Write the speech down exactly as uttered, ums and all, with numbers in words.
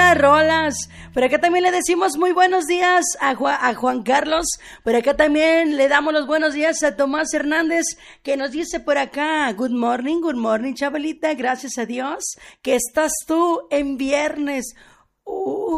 buenas rolas. Por acá también le decimos muy buenos días a, Ju- a Juan Carlos. Por acá también le damos los buenos días a Tomás Hernández, que nos dice por acá: good morning, good morning, Chabelita. Gracias a Dios que estás tú en viernes. Uh,